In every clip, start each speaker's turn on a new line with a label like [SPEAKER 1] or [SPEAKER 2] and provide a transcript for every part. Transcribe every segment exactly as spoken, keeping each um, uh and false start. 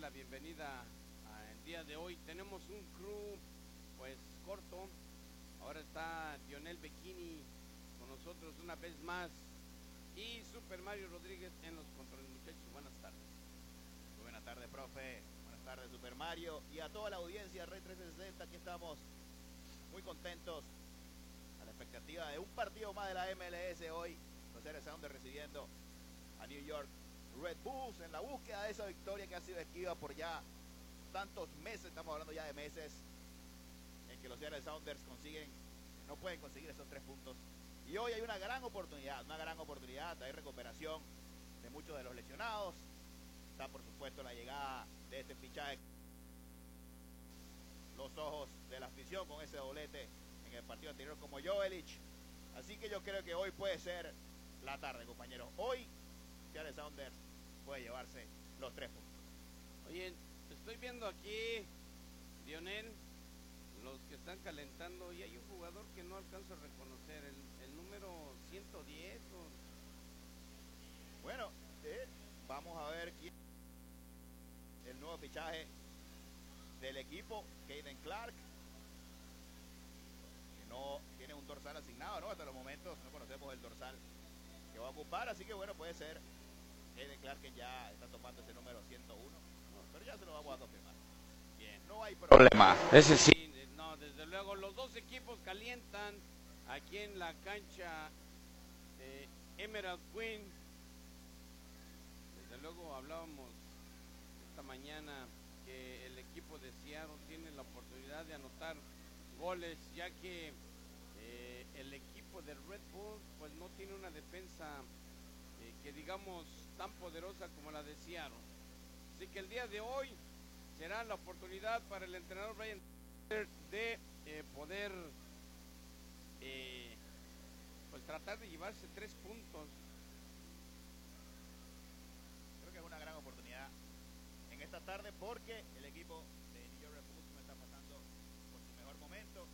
[SPEAKER 1] la bienvenida al día de hoy. Tenemos un crew pues corto. Ahora está Dionel Bikini con nosotros una vez más y Super Mario Rodríguez en los controles. Muchachos, buenas tardes.
[SPEAKER 2] Muy buenas tardes, profe. Buenas tardes, Super Mario, y a toda la audiencia de Red trescientos sesenta. Aquí estamos muy contentos a la expectativa de un partido más de la M L S hoy. Los Seattle Sounders recibiendo a New York Red Bulls en la búsqueda de esa victoria que ha sido esquiva por ya tantos meses. Estamos hablando ya de meses en que los Seattle Sounders consiguen, no pueden conseguir esos tres puntos. Y hoy hay una gran oportunidad, una gran oportunidad. Hay recuperación de muchos de los lesionados. Está por supuesto la llegada de este fichaje. Los ojos de la afición con ese doblete en el partido anterior como Jovelich. Así que yo creo que hoy puede ser la tarde, compañeros. Hoy Seattle Sounders puede llevarse los tres puntos.
[SPEAKER 1] Oye, estoy viendo aquí, Lionel, los que están calentando, y hay un jugador que no alcanzo a reconocer, el, el número ciento diez. O...
[SPEAKER 2] Bueno, eh, vamos a ver quién el nuevo fichaje del equipo, Caden Clark, que no tiene un dorsal asignado, ¿no? Hasta los momentos no conocemos el dorsal que va a ocupar, así que bueno, puede ser Caden Clark, que ya está tomando ese número ciento uno, no, pero ya se lo vamos a confirmar. Bien, no hay problema.
[SPEAKER 1] Ese sí, no, desde luego, los dos equipos calientan aquí en la cancha de Emerald Queen. Desde luego hablábamos esta mañana que el equipo de Seattle tiene la oportunidad de anotar goles, ya que eh, el equipo de Red Bull pues no tiene una defensa eh, que digamos tan poderosa como la de Seattle. Así que el día de hoy será la oportunidad para el entrenador Brian de eh, poder eh, pues tratar de llevarse tres puntos.
[SPEAKER 2] Creo que es una gran oportunidad en esta tarde porque el equipo de New York Red Bulls no está pasando por su mejor momento.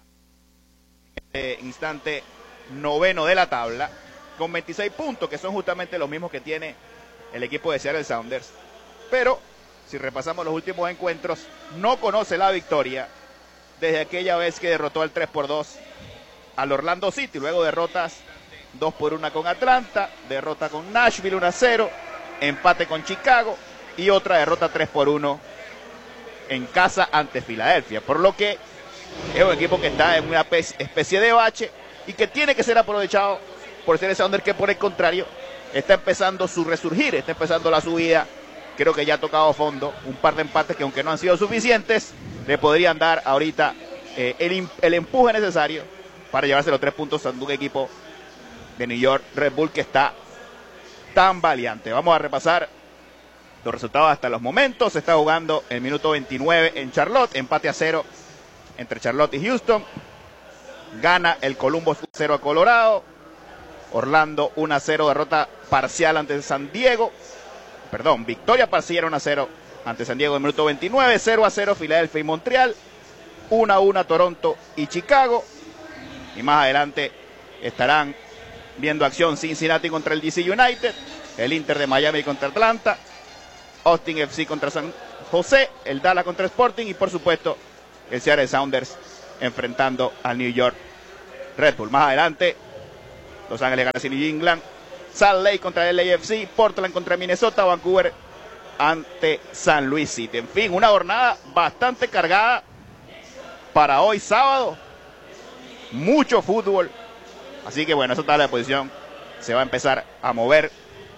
[SPEAKER 2] Está en este instante noveno de la tabla con veintiséis puntos, que son justamente los mismos que tiene el equipo de Seattle Sounders. Pero si repasamos los últimos encuentros, no conoce la victoria desde aquella vez que derrotó al tres por dos al Orlando City. Luego derrotas dos por uno con Atlanta, derrota con Nashville uno a cero, empate con Chicago y otra derrota tres por uno en casa ante Filadelfia. Por lo que es un equipo que está en una especie de bache y que tiene que ser aprovechado por Seattle Sounders, que por el contrario está empezando su resurgir, está empezando la subida. Creo que ya ha tocado fondo, un par de empates que aunque no han sido suficientes, le podrían dar ahorita eh, el, el empuje necesario para llevarse los tres puntos a un equipo de New York Red Bull que está tan valiente. Vamos a repasar los resultados hasta los momentos. Se está jugando el minuto veintinueve en Charlotte, empate a cero entre Charlotte y Houston. Gana el Columbus uno a cero a Colorado. Orlando uno a cero, derrota parcial ante San Diego. Perdón, victoria parcial uno a cero ante San Diego en el minuto veintinueve. cero a cero Filadelfia y Montreal. uno a uno Toronto y Chicago. Y más adelante estarán viendo acción Cincinnati contra el D C United, el Inter de Miami contra Atlanta, Austin F C contra San José, el Dallas contra Sporting y por supuesto el Seattle Sounders enfrentando al New York Red Bull. Más adelante Los Ángeles Galaxy y New England, Salt Lake contra el L A F C, Portland contra Minnesota, Vancouver ante San Luis City. En fin, una jornada bastante cargada para hoy sábado. Mucho fútbol. Así que bueno, esa tabla de posición se va a empezar a mover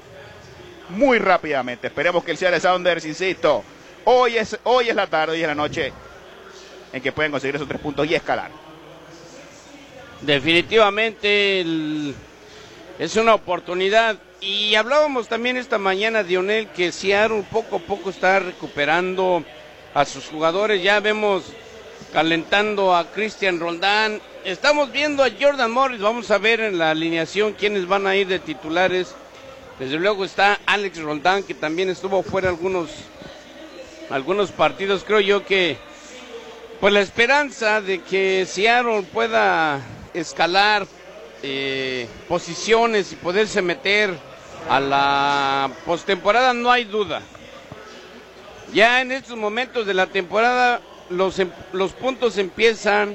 [SPEAKER 2] muy rápidamente. Esperemos que el Seattle Sounders, insisto, hoy es, hoy es la tarde, hoy es la noche en que pueden conseguir esos tres puntos y escalar.
[SPEAKER 1] Definitivamente el, es una oportunidad. Y hablábamos también esta mañana, Dionel, que Seattle poco a poco está recuperando a sus jugadores. Ya vemos calentando a Cristian Roldán. Estamos viendo a Jordan Morris. Vamos a ver en la alineación quiénes van a ir de titulares. Desde luego está Alex Roldán, que también estuvo fuera algunos, algunos partidos. Creo yo que pues la esperanza de que Seattle pueda escalar eh, posiciones y poderse meter a la postemporada, no hay duda. Ya en estos momentos de la temporada los, los puntos empiezan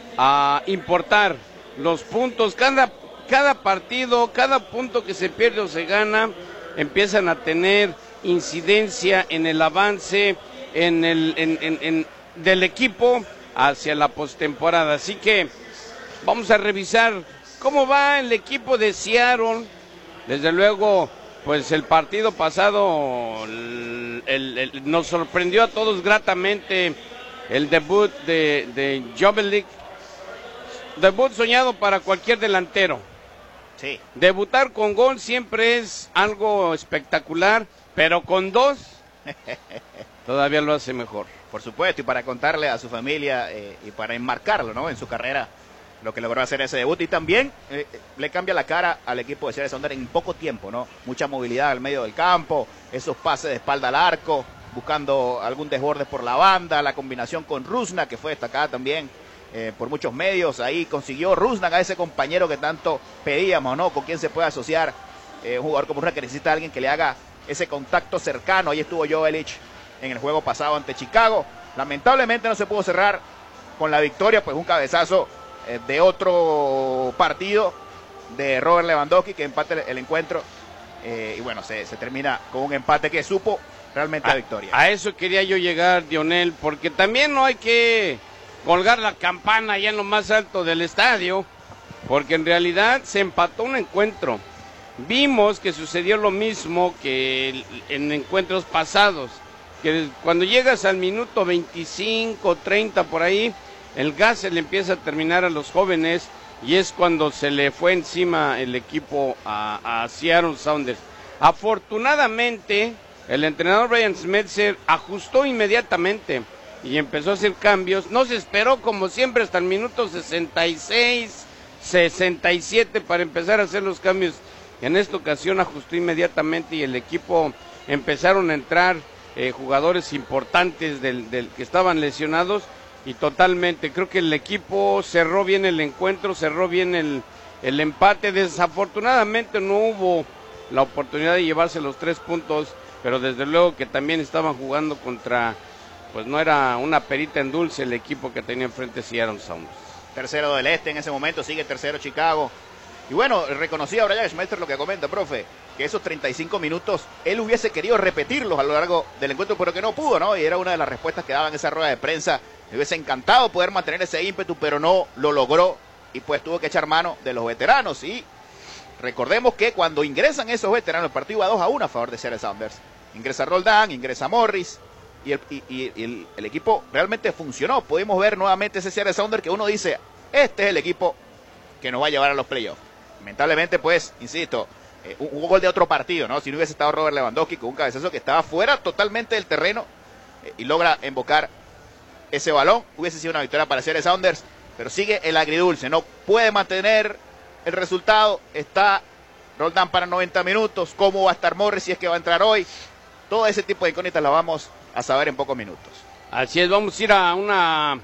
[SPEAKER 1] a importar. Los puntos, cada, cada partido, cada punto que se pierde o se gana, empiezan a tener incidencia en el avance en el, en, en, en, del equipo hacia la postemporada. Así que vamos a revisar cómo va el equipo de Seattle. Desde luego, pues el partido pasado el, el, el, nos sorprendió a todos gratamente el debut de, de Joveljic. Debut soñado para cualquier delantero.
[SPEAKER 2] Sí.
[SPEAKER 1] Debutar con gol siempre es algo espectacular, pero con dos todavía lo hace mejor.
[SPEAKER 2] Por supuesto, y para contarle a su familia eh, y para enmarcarlo, ¿no?, en su carrera, lo que logró hacer ese debut. Y también eh, le cambia la cara al equipo de Seattle Sounders en poco tiempo, ¿no? Mucha movilidad al medio del campo, esos pases de espalda al arco, buscando algún desborde por la banda, la combinación con Rusnak, que fue destacada también eh, por muchos medios. Ahí consiguió Rusnak a ese compañero que tanto pedíamos, ¿no? Con quien se puede asociar eh, un jugador como Rusnak, que necesita a alguien que le haga ese contacto cercano. Ahí estuvo Joveljic en el juego pasado ante Chicago. Lamentablemente no se pudo cerrar con la victoria, pues un cabezazo eh, de otro partido de Robert Lewandowski que empate el, el encuentro eh, y bueno, se, se termina con un empate que supo realmente a, la victoria.
[SPEAKER 1] A eso quería yo llegar, Dionel, porque también no hay que colgar la campana allá en lo más alto del estadio, porque en realidad se empató un encuentro. Vimos que sucedió lo mismo que en encuentros pasados, que cuando llegas al minuto veinticinco, treinta por ahí, el gas se le empieza a terminar a los jóvenes y es cuando se le fue encima el equipo a, a Seattle Sounders. Afortunadamente, el entrenador Brian Schmetzer ajustó inmediatamente y empezó a hacer cambios. No se esperó, como siempre, hasta el minuto sesenta y seis, sesenta y siete para empezar a hacer los cambios. En esta ocasión ajustó inmediatamente y el equipo empezaron a entrar eh, jugadores importantes del, del que estaban lesionados y totalmente. Creo que el equipo cerró bien el encuentro, cerró bien el, el empate. Desafortunadamente no hubo la oportunidad de llevarse los tres puntos, pero desde luego que también estaban jugando contra, pues no era una perita en dulce el equipo que tenía enfrente Seattle Sounders.
[SPEAKER 2] Tercero del este en ese momento, sigue tercero Chicago. Y bueno, reconocía a Brian Schmetzer lo que comenta, profe, que esos treinta y cinco minutos él hubiese querido repetirlos a lo largo del encuentro, pero que no pudo, ¿no? Y era una de las respuestas que daban en esa rueda de prensa. Me hubiese encantado poder mantener ese ímpetu, pero no lo logró y pues tuvo que echar mano de los veteranos. Y recordemos que cuando ingresan esos veteranos, el partido va dos a uno a favor de Seattle Sounders. Ingresa Roldán, ingresa Morris y el, y, y el, el equipo realmente funcionó. Pudimos ver nuevamente ese Seattle Sounders que uno dice, este es el equipo que nos va a llevar a los playoffs. Lamentablemente, pues, insisto, eh, un, un gol de otro partido, ¿no? Si no hubiese estado Robert Lewandowski con un cabezazo que estaba fuera totalmente del terreno eh, y logra invocar ese balón, hubiese sido una victoria para Seattle Sounders, pero sigue el agridulce, no puede mantener el resultado. Está Roldán para noventa minutos, cómo va a estar Morris si es que va a entrar hoy. Todo ese tipo de incógnitas la vamos a saber en pocos minutos.
[SPEAKER 1] Así es, vamos a ir a una,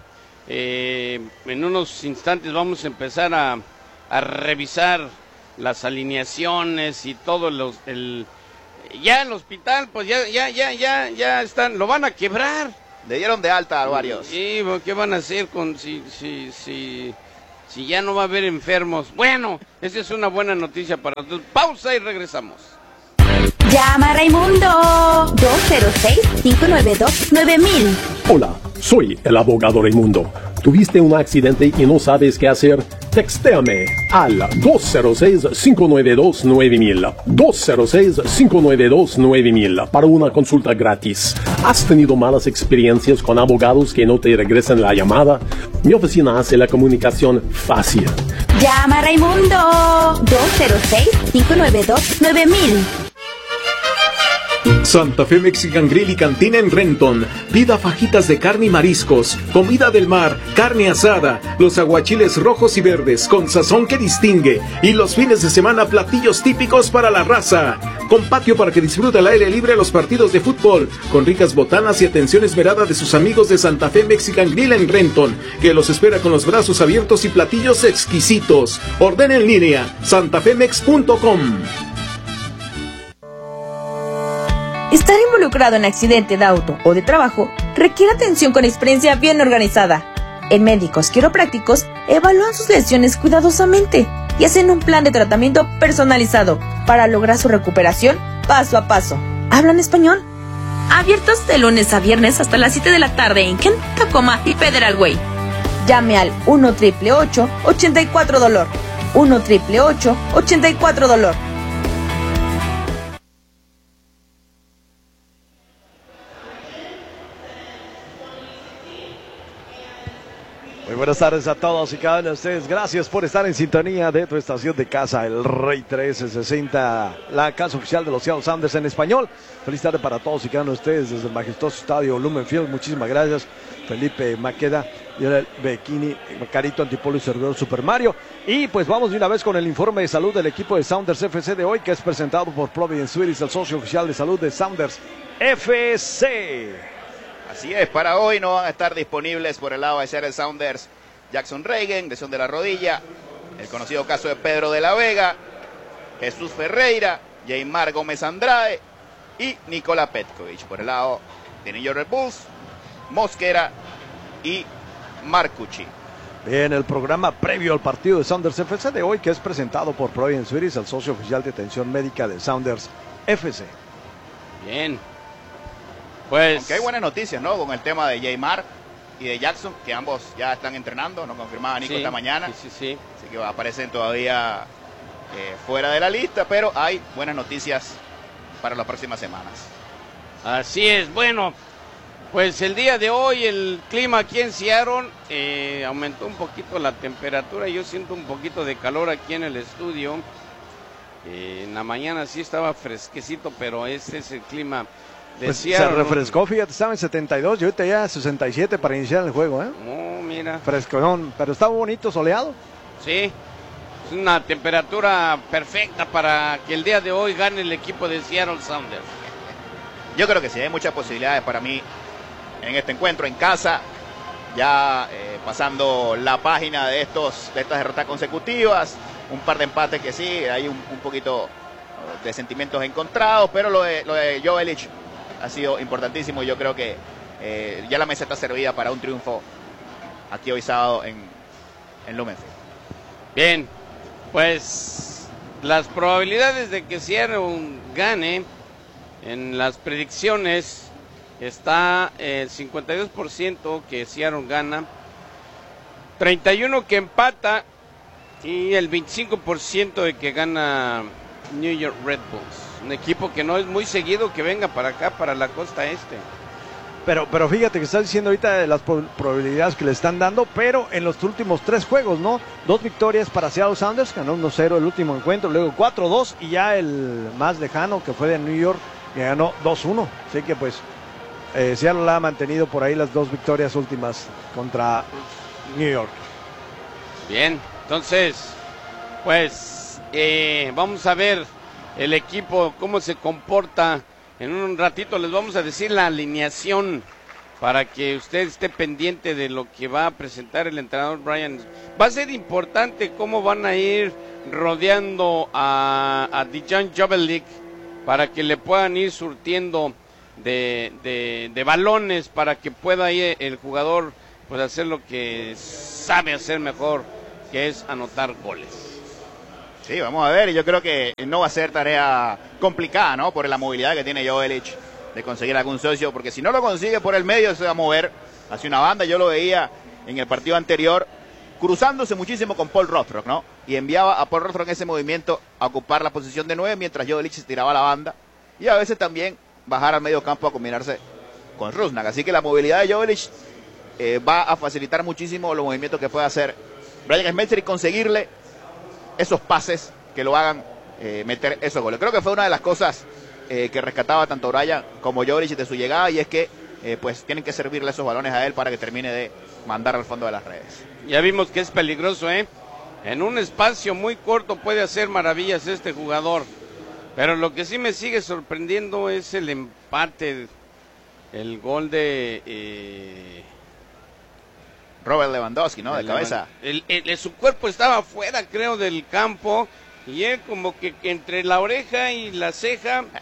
[SPEAKER 1] eh, en unos instantes vamos a empezar a, a revisar las alineaciones y todo los, el, ya el hospital, pues ya, ya, ya, ya, ya están, lo van a quebrar.
[SPEAKER 2] Le dieron de alta a varios.
[SPEAKER 1] Sí, ¿qué van a hacer con si, si, si, si ya no va a haber enfermos? Bueno, esa es una buena noticia para todos. Pausa y regresamos.
[SPEAKER 3] Llama a Raimundo dos cero seis, cinco nueve dos, nueve mil.
[SPEAKER 4] Hola, soy el abogado Raimundo. ¿Tuviste un accidente y no sabes qué hacer? Textéame al dos cero seis, cinco nueve dos, nueve mil. dos cero seis, cinco nueve dos, nueve mil para una consulta gratis. ¿Has tenido malas experiencias con abogados que no te regresan la llamada? Mi oficina hace la comunicación fácil.
[SPEAKER 3] Llama a Raimundo dos cero seis, cinco nueve dos, nueve mil.
[SPEAKER 5] Santa Fe Mexican Grill y Cantina en Renton. Pida fajitas de carne y mariscos, comida del mar, carne asada, los aguachiles rojos y verdes con sazón que distingue y los fines de semana platillos típicos para la raza. Con patio para que disfrute al aire libre los partidos de fútbol, con ricas botanas y atención esmerada de sus amigos de Santa Fe Mexican Grill en Renton, que los espera con los brazos abiertos y platillos exquisitos. Ordena en línea santafemex punto com.
[SPEAKER 3] Estar involucrado en accidente de auto o de trabajo requiere atención con experiencia bien organizada. En Médicos Quiroprácticos evalúan sus lesiones cuidadosamente y hacen un plan de tratamiento personalizado para lograr su recuperación paso a paso. ¿Hablan español? Abiertos de lunes a viernes hasta las siete de la tarde en Kent, Tacoma y Federal Way. Llame al uno ocho ocho ocho, ocho cuatro dolor. uno ocho ocho ocho, ocho cuatro dolor.
[SPEAKER 6] Muy buenas tardes a todos y cada uno de ustedes. Gracias por estar en sintonía de tu estación de casa, el Rey trece sesenta, la casa oficial de los Seattle Sounders en español. Feliz tarde para todos y cada uno de ustedes desde el majestuoso estadio Lumen Field. Muchísimas gracias, Felipe Maqueda, Lionel Becchini, Carito Antipolo y servidor Super Mario. Y pues vamos de una vez con el informe de salud del equipo de Sounders F C de hoy, que es presentado por Providence Suites, el socio oficial de salud de Sounders F C.
[SPEAKER 2] Así es, para hoy no van a estar disponibles por el lado de Seattle Sounders Jackson Reagan, lesión de la rodilla, el conocido caso de Pedro de la Vega, Jesús Ferreira, Jaymar Gómez Andrade y Nikola Petkovic. Por el lado de New York Red Bulls, Mosquera y Marcucci.
[SPEAKER 6] Bien, el programa previo al partido de Sounders F C de hoy, que es presentado por Providence Suites, el socio oficial de atención médica de Sounders F C.
[SPEAKER 1] Bien. Pues...
[SPEAKER 2] Aunque hay buenas noticias, ¿no? Con el tema de Jaymar y de Jackson, que ambos ya están entrenando, nos confirmaba Nico
[SPEAKER 1] sí,
[SPEAKER 2] esta mañana.
[SPEAKER 1] Sí, sí, sí.
[SPEAKER 2] Así que aparecen todavía eh, fuera de la lista, pero hay buenas noticias para las próximas semanas.
[SPEAKER 1] Así es, bueno, pues el día de hoy el clima aquí en Seattle eh, aumentó un poquito la temperatura. Yo siento un poquito de calor aquí en el estudio. Eh, en la mañana sí estaba fresquecito, pero ese es el clima.
[SPEAKER 6] Pues se refrescó, fíjate, estaba en setenta y dos y ahorita ya sesenta y siete para iniciar el juego, ¿eh?
[SPEAKER 1] Oh, mira.
[SPEAKER 6] Fresconón, pero está bonito, soleado.
[SPEAKER 1] Sí, es una temperatura perfecta para que el día de hoy gane el equipo de Seattle Sounders.
[SPEAKER 2] Yo creo que sí, hay muchas posibilidades para mí en este encuentro en casa, ya eh, pasando la página de, estos, de estas derrotas consecutivas, un par de empates que sí, hay un, un poquito de sentimientos encontrados, pero lo de, lo de Joe Elich ha sido importantísimo y yo creo que eh, ya la mesa está servida para un triunfo aquí hoy sábado en, en Lumen Field.
[SPEAKER 1] Bien, pues las probabilidades de que Seattle gane en las predicciones está el cincuenta y dos por ciento que Seattle gana, treinta y uno por ciento que empata y el veinticinco por ciento de que gana New York Red Bulls. Un equipo que no es muy seguido que venga para acá, para la costa este.
[SPEAKER 6] Pero, pero fíjate que estás diciendo ahorita de las probabilidades que le están dando, pero en los últimos tres juegos, ¿no? Dos victorias para Seattle Sounders, ganó uno cero el último encuentro, luego cuatro dos y ya el más lejano que fue de New York, que ganó dos uno. Así que pues eh, Seattle la ha mantenido por ahí las dos victorias últimas contra New York.
[SPEAKER 1] Bien, entonces, pues eh, vamos a ver el equipo cómo se comporta. En un ratito les vamos a decir la alineación para que usted esté pendiente de lo que va a presentar el entrenador Brian. Va a ser importante cómo van a ir rodeando a, a Dejan Jovelik para que le puedan ir surtiendo de, de, de balones para que pueda ir el jugador pues hacer lo que sabe hacer mejor, que es anotar goles.
[SPEAKER 2] Sí, vamos a ver, y yo creo que no va a ser tarea complicada, ¿no? Por la movilidad que tiene Joe Elich de conseguir algún socio, porque si no lo consigue por el medio se va a mover hacia una banda. Yo lo veía en el partido anterior cruzándose muchísimo con Paul Rothrock, ¿no? Y enviaba a Paul Rothrock en ese movimiento a ocupar la posición de nueve mientras Joe Elich se tiraba a la banda y a veces también bajar al medio campo a combinarse con Rusnak. Así que la movilidad de Joe Elich eh, va a facilitar muchísimo los movimientos que puede hacer Brian Schmetzer y conseguirle esos pases que lo hagan eh, meter esos goles. Creo que fue una de las cosas eh, que rescataba tanto Brian como Jovic de su llegada, y es que eh, pues tienen que servirle esos balones a él para que termine de mandar al fondo de las redes.
[SPEAKER 1] Ya vimos que es peligroso, ¿eh? En un espacio muy corto puede hacer maravillas este jugador, pero lo que sí me sigue sorprendiendo es el empate, el gol de... Eh...
[SPEAKER 2] Robert Lewandowski, ¿no? De cabeza.
[SPEAKER 1] El, el, el, su cuerpo estaba fuera, creo, del campo, y él como que entre la oreja y la ceja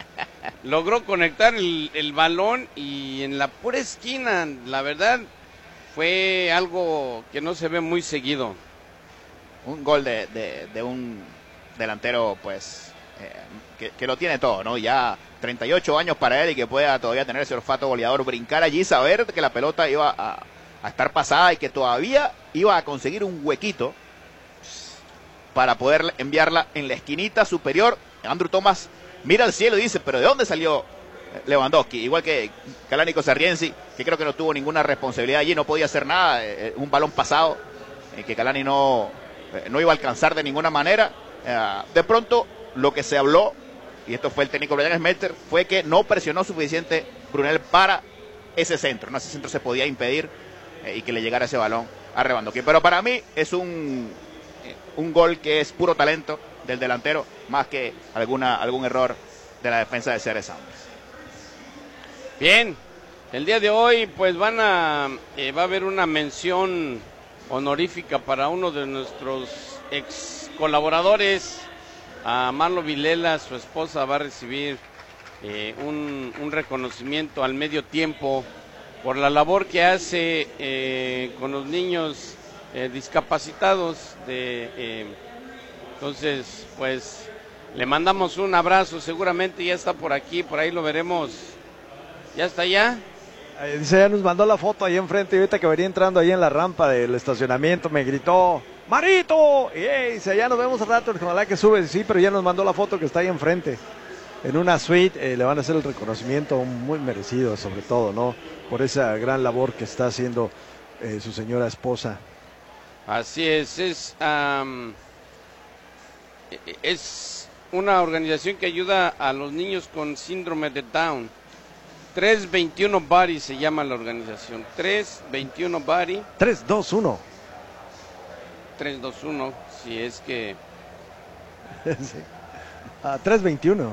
[SPEAKER 1] logró conectar el, el balón y en la pura esquina, la verdad, fue algo que no se ve muy seguido.
[SPEAKER 2] Un gol de, de, de un delantero, pues, eh, que, que lo tiene todo, ¿no? Ya treinta y ocho años para él y que pueda todavía tener ese olfato goleador, brincar allí, saber que la pelota iba a, a estar pasada y que todavía iba a conseguir un huequito para poder enviarla en la esquinita superior. Andrew Thomas mira al cielo y dice, pero ¿de dónde salió Lewandowski? Igual que Kalani Sarriensi, que creo que no tuvo ninguna responsabilidad allí, no podía hacer nada, eh, un balón pasado, eh, que Kalani no, eh, no iba a alcanzar de ninguna manera. Eh, de pronto, lo que se habló, y esto fue el técnico Brian Schmetzer, fue que no presionó suficiente Brunel para ese centro, no ese centro se podía impedir eh, y que le llegara ese balón a Lewandowski. Pero para mí es un, eh, un gol que es puro talento del delantero, más que alguna algún error de la defensa de Seattle Sounders.
[SPEAKER 1] Bien, el día de hoy pues van a eh, va a haber una mención honorífica para uno de nuestros ex colaboradores, a Marlo Vilela. Su esposa va a recibir eh, un, un reconocimiento al medio tiempo por la labor que hace eh, con los niños eh, discapacitados de eh, entonces pues le mandamos un abrazo, seguramente ya está por aquí, por ahí lo veremos. ¿Ya está allá?
[SPEAKER 6] Eh, dice, ya nos mandó la foto ahí enfrente y ahorita que venía entrando ahí en la rampa del estacionamiento me gritó, ¡Marito! Y hey, dice, ya nos vemos al rato, con la que sube, sí, pero ya nos mandó la foto que está ahí enfrente. En una suite, eh, le van a hacer el reconocimiento muy merecido, sobre todo, ¿no? Por esa gran labor que está haciendo eh, su señora esposa.
[SPEAKER 1] Así es, es, um, es una organización que ayuda a los niños con síndrome de Down. tres veintiuno Body se llama la organización. tres veintiuno Body.
[SPEAKER 6] tres dos uno.
[SPEAKER 1] tres dos uno, si es que...
[SPEAKER 6] sí. ah, tres veintiuno.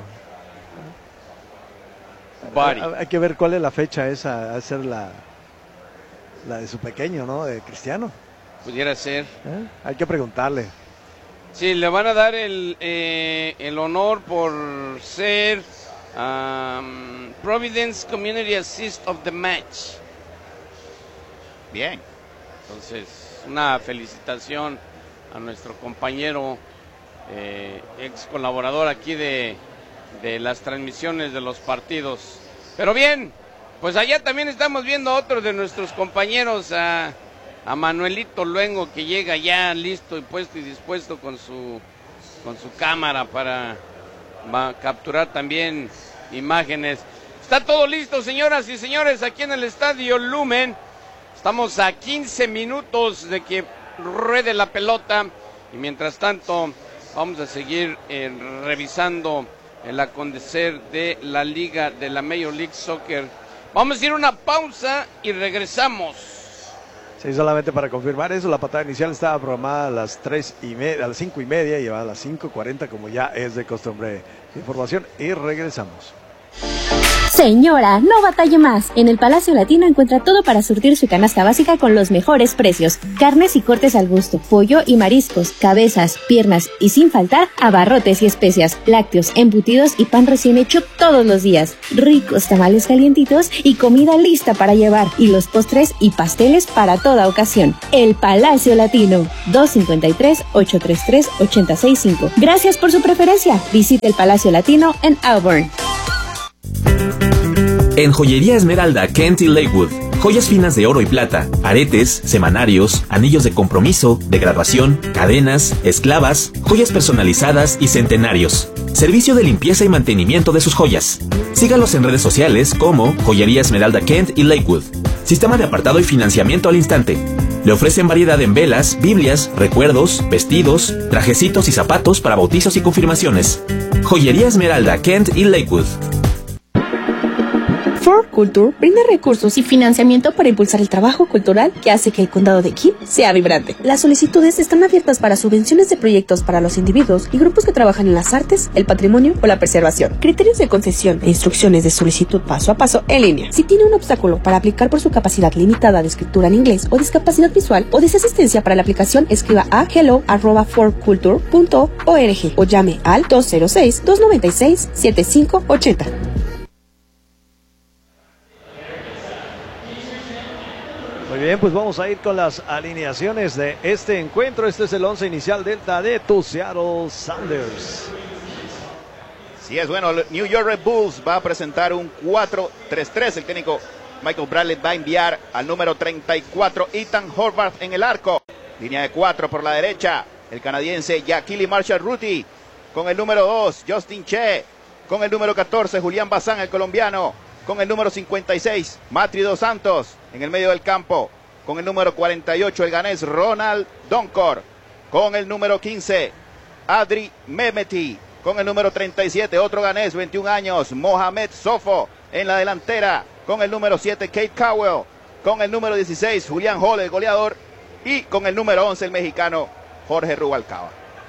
[SPEAKER 1] Body.
[SPEAKER 6] Hay que ver cuál es la fecha esa, a ser la, la de su pequeño, ¿no? De Cristiano.
[SPEAKER 1] Pudiera ser.
[SPEAKER 6] ¿Eh? Hay que preguntarle.
[SPEAKER 1] Sí, le van a dar el, eh, el honor por ser um, Providence Community Assist of the Match.
[SPEAKER 2] Bien.
[SPEAKER 1] Entonces, una felicitación a nuestro compañero, eh, ex colaborador aquí de, de las transmisiones de los partidos. Pero bien, pues allá también estamos viendo a otro de nuestros compañeros, a, a Manuelito Luengo, que llega ya listo y puesto y dispuesto con su, con su cámara para va, capturar también imágenes. Está todo listo, señoras y señores, aquí en el Estadio Lumen. Estamos a quince minutos de que ruede la pelota y mientras tanto vamos a seguir eh, revisando el acontecer de la liga de la Major League Soccer. Vamos a ir a una pausa y regresamos.
[SPEAKER 6] Sí, solamente para confirmar eso, la patada inicial estaba programada a las tres y media, a las cinco y media y va a las cinco cuarenta como ya es de costumbre. Información y regresamos.
[SPEAKER 3] Señora, no batalle más. En el Palacio Latino encuentra todo para surtir su canasta básica con los mejores precios. Carnes y cortes al gusto, pollo y mariscos, cabezas, piernas y sin faltar abarrotes y especias, lácteos, embutidos y pan recién hecho todos los días. Ricos tamales calientitos y comida lista para llevar. Y los postres y pasteles para toda ocasión. El Palacio Latino, dos cinco tres, ocho tres tres, ocho seis cinco. Gracias por su preferencia. Visite el Palacio Latino en Auburn.
[SPEAKER 7] En Joyería Esmeralda, Kent y Lakewood, joyas finas de oro y plata, aretes, semanarios, anillos de compromiso, de graduación, cadenas, esclavas, joyas personalizadas y centenarios. Servicio de limpieza y mantenimiento de sus joyas. Sígalos en redes sociales como Joyería Esmeralda Kent y Lakewood. Sistema de apartado y financiamiento al instante. Le ofrecen variedad en velas, biblias, recuerdos, vestidos, trajecitos y zapatos para bautizos y confirmaciones. Joyería Esmeralda Kent y Lakewood.
[SPEAKER 3] Ford Culture brinda recursos y financiamiento para impulsar el trabajo cultural que hace que el condado de King sea vibrante. Las solicitudes están abiertas para subvenciones de proyectos para los individuos y grupos que trabajan en las artes, el patrimonio o la preservación. Criterios de concesión e instrucciones de solicitud paso a paso en línea. Si tiene un obstáculo para aplicar por su capacidad limitada de escritura en inglés o discapacidad visual o desea asistencia para la aplicación, escriba a hello arroba ford culture punto org o llame al dos cero seis, dos nueve seis, siete cinco ocho cero.
[SPEAKER 6] Muy bien, pues vamos a ir con las alineaciones de este encuentro. Este es el once inicial Delta de tus Seattle Sounders.
[SPEAKER 2] Sí, es bueno. New York Red Bulls va a presentar un cuatro tres tres. El técnico Michael Bradley va a enviar al número treinta y cuatro, Ethan Horvath en el arco. Línea de cuatro por la derecha. El canadiense Yakili Marshall-Ruti. Con el número dos, Justin Che. Con el número catorce, Julián Bazán, el colombiano. Con el número cincuenta y seis, Matri Dos Santos. En el medio del campo. Con el número cuarenta y ocho, el ganés Ronald Donkor. Con el número quince, Adri Mehmeti. Con el número treinta y siete, otro ganés, veintiún años, Mohamed Sofo. En la delantera, con el número siete, Kate Cowell. Con el número dieciséis, Julián Hall, el goleador. Y con el número once, el mexicano Jorge Rubalcaba.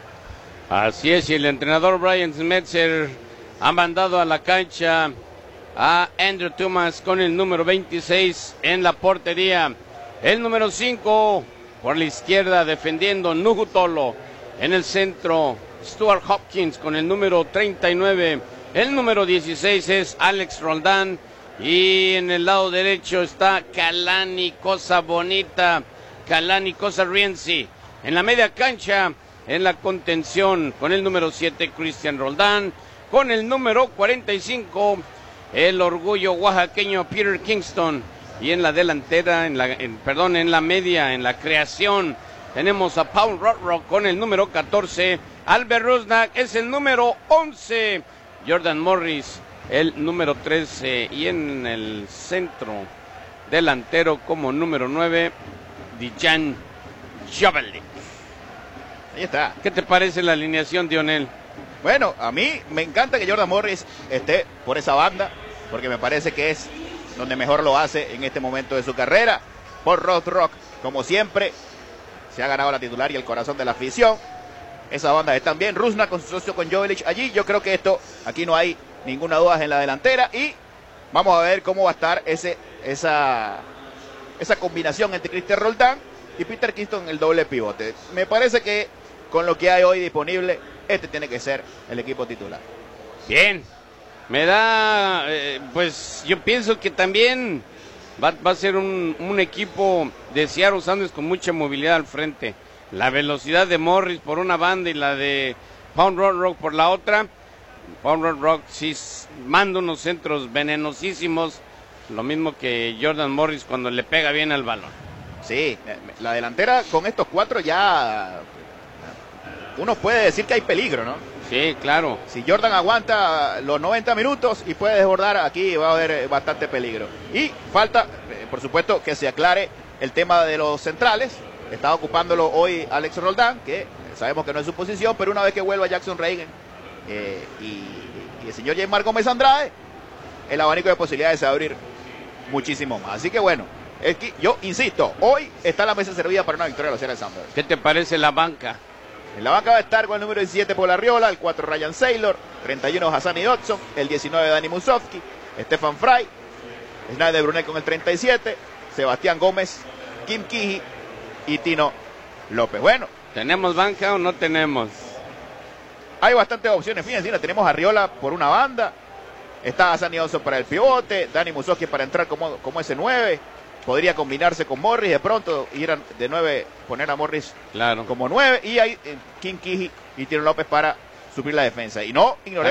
[SPEAKER 1] Así es, y el entrenador Brian Schmetzer ha mandado a la cancha a Andrew Thomas con el número veintiséis en la portería. El número cinco por la izquierda defendiendo Nuhu Tolo. En el centro, Stuart Hopkins con el número treinta y nueve. El número dieciséis es Alex Roldán. Y en el lado derecho está Kalani Cosa Bonita. Kalani Cosa Rienzi. En la media cancha, en la contención, con el número siete, Cristian Roldán. Con el número cuarenta y cinco, el orgullo oaxaqueño Peter Kingston. Y en la delantera, en la, en, perdón, en la media, en la creación, tenemos a Paul Rothrock con el número catorce. Albert Rusnak es el número once. Jordan Morris, el número trece. Y en el centro delantero como número nueve, Dijan Javalik.
[SPEAKER 2] Ahí está.
[SPEAKER 1] ¿Qué te parece la alineación, Dionel?
[SPEAKER 2] Bueno, a mí me encanta que Jordan Morris esté por esa banda, porque me parece que es donde mejor lo hace en este momento de su carrera. Por Rothrock, como siempre, se ha ganado la titular y el corazón de la afición. Esa banda está bien. Rusnak con su socio, con Joveljic allí. Yo creo que esto, aquí no hay ninguna duda en la delantera. Y vamos a ver cómo va a estar ese, esa, esa combinación entre Cristian Roldán y Peter Kingston en el doble pivote. Me parece que con lo que hay hoy disponible, este tiene que ser el equipo titular.
[SPEAKER 1] Bien, me da, eh, pues yo pienso que también va, va a ser un, un equipo de Seattle Sounders con mucha movilidad al frente. La velocidad de Morris por una banda y la de Pound Rock por la otra. Pound Rock sí manda unos centros venenosísimos, lo mismo que Jordan Morris cuando le pega bien al balón.
[SPEAKER 2] Sí, la delantera con estos cuatro ya uno puede decir que hay peligro, ¿no?
[SPEAKER 1] Sí, claro.
[SPEAKER 2] Si Jordan aguanta los noventa minutos y puede desbordar, aquí va a haber bastante peligro. Y falta, por supuesto, que se aclare el tema de los centrales. Está ocupándolo hoy Alex Roldán, que sabemos que no es su posición, pero una vez que vuelva Jackson Reagan eh, y, y el señor Jaymar Gómez Andrade, el abanico de posibilidades se va a abrir muchísimo más. Así que bueno, es que, yo insisto, hoy está la mesa servida para una victoria de los Seattle Sounders.
[SPEAKER 1] ¿Qué te parece la banca?
[SPEAKER 2] En la banca va a estar con el número diecisiete Paul Arriola, el cuatro Ryan Saylor, treinta y uno Hassani Dodson, el diecinueve Dani Musovski, Stefan Fry, Snyder Brunel con el treinta y siete, Sebastián Gómez, Kim Kiji y Tino López. Bueno,
[SPEAKER 1] ¿tenemos banca o no tenemos?
[SPEAKER 2] Hay bastantes opciones. Fíjense, tenemos a Arriola por una banda, está Hassani Dodson para el pivote, Dani Musovski para entrar como, como ese nueve. Podría combinarse con Morris de pronto, ir de nueve, poner a Morris
[SPEAKER 1] claro.
[SPEAKER 2] como nueve. Y hay eh, Kim Kiji y Tino López para suplir la defensa. Y no ignorar